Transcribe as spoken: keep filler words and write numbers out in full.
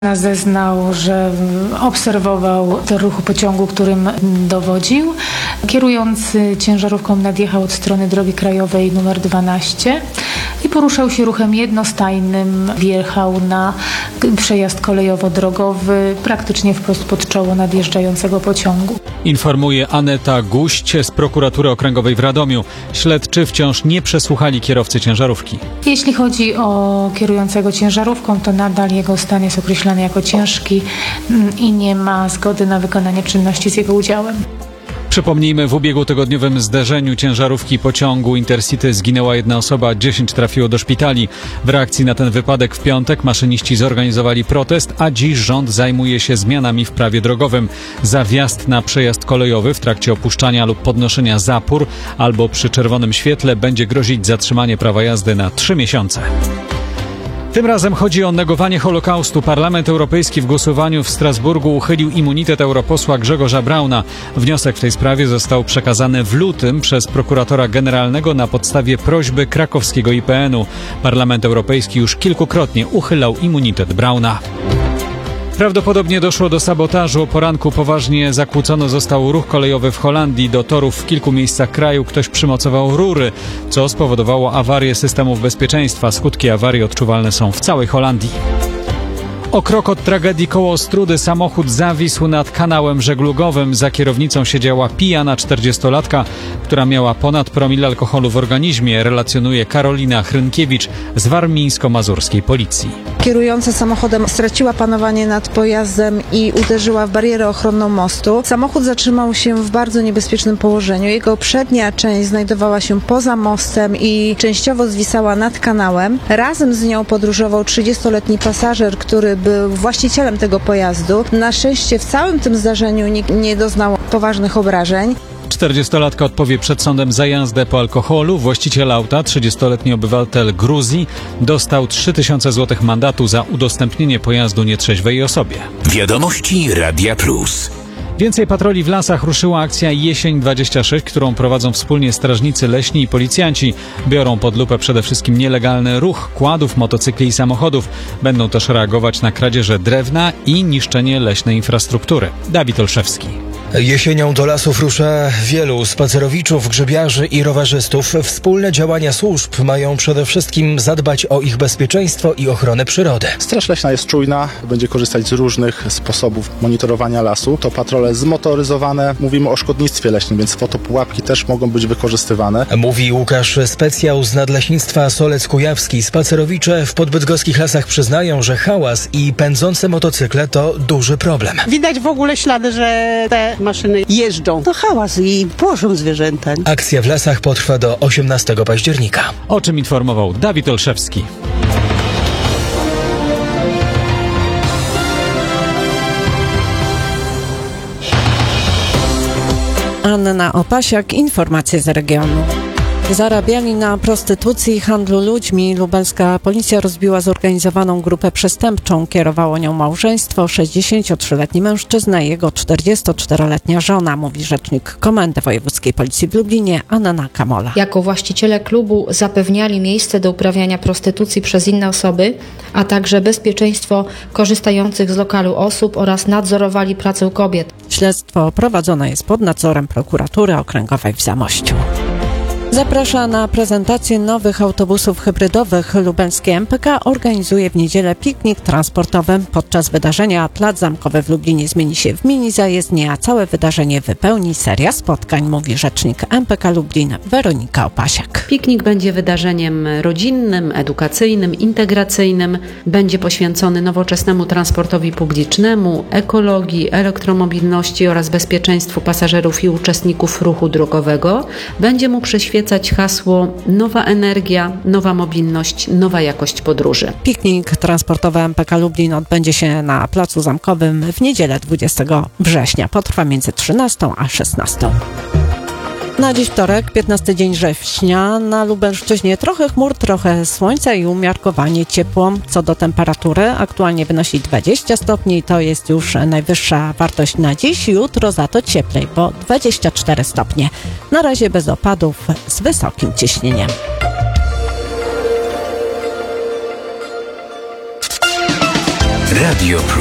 Zeznał, że obserwował tor ruchu pociągu, którym dowodził. Kierujący ciężarówką nadjechał od strony drogi krajowej nr dwanaście i poruszał się ruchem jednostajnym. Wjechał na przejazd kolejowo-drogowy praktycznie wprost pod czoło nadjeżdżającego pociągu. Informuje Aneta Guść z Prokuratury Okręgowej w Radomiu. Śledczy wciąż nie przesłuchali kierowcy ciężarówki. Jeśli chodzi o kierującego ciężarówką, to nadal jego stan jest określany jako ciężki i nie ma zgody na wykonanie czynności z jego udziałem. Przypomnijmy, w ubiegłotygodniowym zderzeniu ciężarówki i pociągu Intercity zginęła jedna osoba, dziesięć trafiło do szpitali. W reakcji na ten wypadek w piątek maszyniści zorganizowali protest, a dziś rząd zajmuje się zmianami w prawie drogowym. Za wjazd na przejazd kolejowy w trakcie opuszczania lub podnoszenia zapór albo przy czerwonym świetle będzie grozić zatrzymanie prawa jazdy na trzy miesiące. Tym razem chodzi o negowanie Holokaustu. Parlament Europejski w głosowaniu w Strasburgu uchylił immunitet europosła Grzegorza Brauna. Wniosek w tej sprawie został przekazany w lutym przez prokuratora generalnego na podstawie prośby krakowskiego I P N-u. Parlament Europejski już kilkukrotnie uchylał immunitet Brauna. Prawdopodobnie doszło do sabotażu. O poranku poważnie zakłócony został ruch kolejowy w Holandii. Do torów w kilku miejscach kraju ktoś przymocował rury, co spowodowało awarię systemów bezpieczeństwa. Skutki awarii odczuwalne są w całej Holandii. O krok od tragedii koło Ostródy samochód zawisł nad kanałem żeglugowym. Za kierownicą siedziała pijana czterdziestolatka, która miała ponad promil alkoholu w organizmie, relacjonuje Karolina Hrynkiewicz z warmińsko-mazurskiej policji. Kierująca samochodem straciła panowanie nad pojazdem i uderzyła w barierę ochronną mostu. Samochód zatrzymał się w bardzo niebezpiecznym położeniu. Jego przednia część znajdowała się poza mostem i częściowo zwisała nad kanałem. Razem z nią podróżował trzydziestoletni pasażer, który był właścicielem tego pojazdu. Na szczęście w całym tym zdarzeniu nikt nie doznał poważnych obrażeń. czterdziestolatka odpowie przed sądem za jazdę po alkoholu. Właściciel auta, trzydziestoletni obywatel Gruzji, dostał trzy tysiące złotych mandatu za udostępnienie pojazdu nietrzeźwej osobie. Wiadomości Radia Plus. Więcej patroli w lasach. Ruszyła akcja Jesień dwadzieścia sześć, którą prowadzą wspólnie strażnicy leśni i policjanci. Biorą pod lupę przede wszystkim nielegalny ruch kładów, motocykli i samochodów. Będą też reagować na kradzieże drewna i niszczenie leśnej infrastruktury. Dawid Olszewski. Jesienią do lasów rusza wielu spacerowiczów, grzybiarzy i rowerzystów. Wspólne działania służb mają przede wszystkim zadbać o ich bezpieczeństwo i ochronę przyrody. Straż Leśna jest czujna, będzie korzystać z różnych sposobów monitorowania lasu. To patrole zmotoryzowane. Mówimy o szkodnictwie leśnym, więc fotopułapki też mogą być wykorzystywane. Mówi Łukasz Specjał z Nadleśnictwa Solec Kujawski. Spacerowicze w podbydgoskich lasach przyznają, że hałas i pędzące motocykle to duży problem. Widać w ogóle ślady, że te maszyny jeżdżą. To hałas i płoszą zwierzęta. Akcja w lasach potrwa do osiemnastego października. O czym informował Dawid Olszewski. Anna Opasiak, informacje z regionu. Zarabiali na prostytucji i handlu ludźmi. Lubelska policja rozbiła zorganizowaną grupę przestępczą. Kierowało nią małżeństwo, sześćdziesięciotrzyletni mężczyzna i jego czterdziestoczteroletnia żona, mówi rzecznik Komendy Wojewódzkiej Policji w Lublinie, Anna Kamola. Jako właściciele klubu zapewniali miejsce do uprawiania prostytucji przez inne osoby, a także bezpieczeństwo korzystających z lokalu osób oraz nadzorowali pracę kobiet. Śledztwo prowadzone jest pod nadzorem Prokuratury Okręgowej w Zamościu. Zaprasza na prezentację nowych autobusów hybrydowych. Lubelskie M P K organizuje w niedzielę piknik transportowy. Podczas wydarzenia Plac Zamkowy w Lublinie zmieni się w mini zajezdnię, a całe wydarzenie wypełni seria spotkań, mówi rzecznik M P K Lublin Weronika Opasiak. Piknik będzie wydarzeniem rodzinnym, edukacyjnym, integracyjnym. Będzie poświęcony nowoczesnemu transportowi publicznemu, ekologii, elektromobilności oraz bezpieczeństwu pasażerów i uczestników ruchu drogowego. Będzie mu przyświecać hasło nowa energia, nowa mobilność, nowa jakość podróży. Piknik transportowy M P K Lublin odbędzie się na Placu Zamkowym w niedzielę dwudziestego września. Potrwa między trzynastą a szesnastą. Na dziś wtorek, piętnasty dzień września, na Lubelszczyźnie trochę chmur, trochę słońca i umiarkowanie ciepło. Co do temperatury, aktualnie wynosi dwadzieścia stopni, to jest już najwyższa wartość na dziś. Jutro za to cieplej, bo dwadzieścia cztery stopnie. Na razie bez opadów z wysokim ciśnieniem. Radio Plus.